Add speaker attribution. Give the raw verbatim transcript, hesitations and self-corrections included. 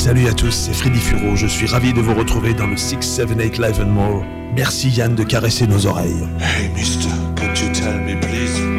Speaker 1: Salut à tous, c'est Freddy Furo, je suis ravi de vous retrouver dans le six sept eight Live and More. Merci Yann de caresser nos oreilles.
Speaker 2: Hey mister, could you tell me please